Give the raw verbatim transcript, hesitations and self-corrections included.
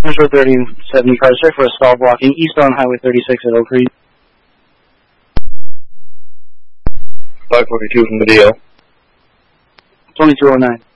Metro thirty and seventy cars, check for a stall blocking east on Highway thirty-six at Oak Creek. five forty-two from the D L. twenty-two oh nine.